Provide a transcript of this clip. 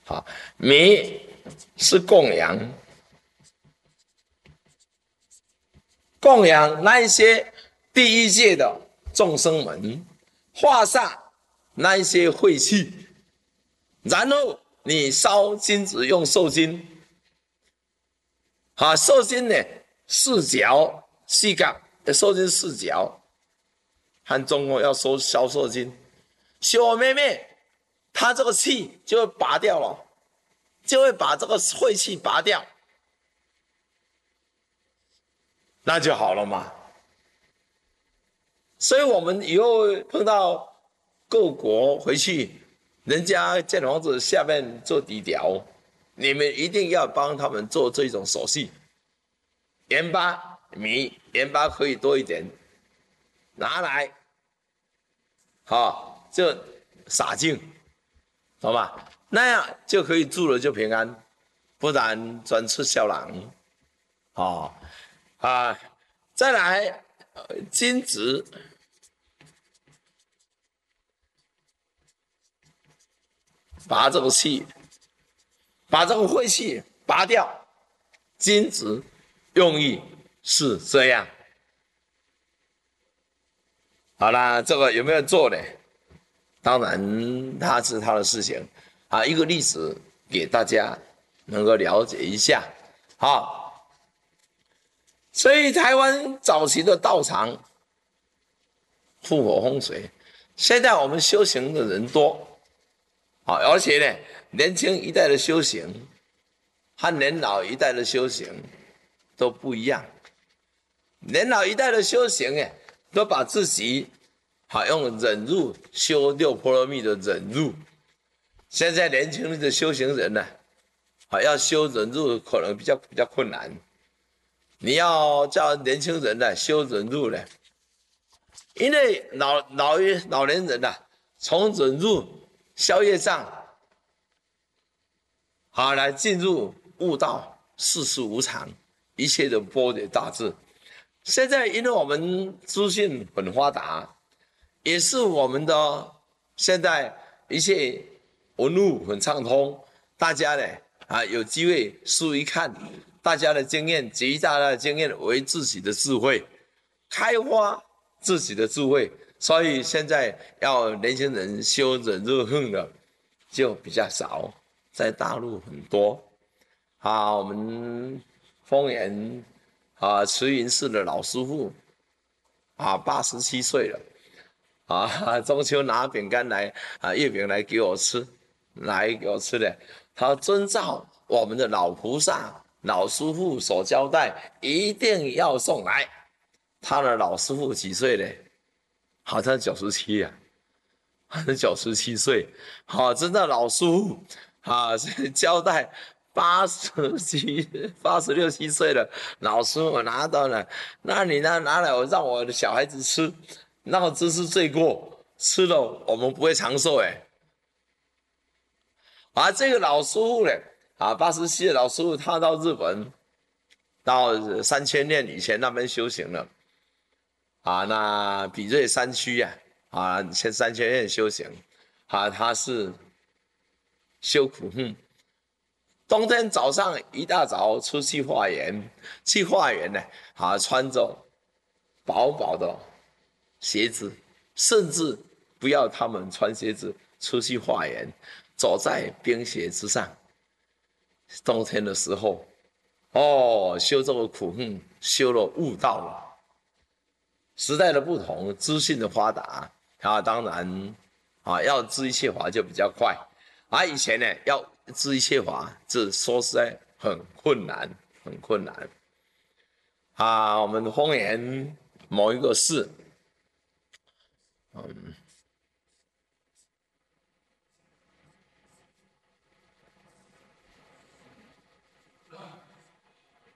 好，弥是供养，供养那一些第一界的众生们，化煞那一些晦气，然后你烧金子用寿金，啊，寿金呢四角细杠，寿金四角，和中国要烧寿金，修妹妹，他这个气就会拔掉了，就会把这个晦气拔掉，那就好了嘛。所以我们以后碰到各国回去，人家建房子下面做底条，你们一定要帮他们做这种手续。盐巴米，盐巴可以多一点，拿来，好，就洒净，懂吧？那样就可以住了就平安，不然专吃小狼。哦啊，再来金子。把这个气，把这个晦气拔掉，金子用意是这样。好啦，这个有没有做呢？当然，它是他的事情啊。一个例子给大家能够了解一下。好，所以台湾早期的道场护火风水，现在我们修行的人多。好，而且呢，年轻一代的修行和年老一代的修行都不一样。年老一代的修行，都把自己好用忍辱修六波罗蜜的忍辱。现在年轻的修行人呢，好要修忍辱可能比较困难。你要叫年轻人呢修忍辱呢，因为老年人呢，从忍辱消业障，好来进入悟道，世事无常，一切的般若大智。现在因为我们资讯很发达，也是我们的现在一切文路很畅通，大家呢有机会书一看，大家的经验，极大的经验为自己的智慧，开发自己的智慧。所以现在要年轻人修忍辱恨的就比较少，在大陆很多。我们丰原慈云寺的老师傅87岁了中秋拿饼干来月饼来给我吃的，他遵照我们的老菩萨老师傅所交代，一定要送来。他的老师傅几岁呢？好像97啊，好像97岁。好，真的老师傅交代86、7岁了，老师我拿到了，那你拿来我让我的小孩子吃，那个真是罪过，吃了我们不会长寿这个老师傅呢87的老师傅，他到日本，到3000年以前那边修行了那比瑞山区前3000年修行他是修苦恨。冬天早上一大早出去化缘，去化缘呢穿着薄薄的鞋子，甚至不要他们穿鞋子出去化缘，走在冰鞋之上。冬天的时候修这个苦恨，修了悟道了。时代的不同，资讯的发达当然要知一切法就比较快以前呢要知一切法，这说实在很困难。我们丰原某一个寺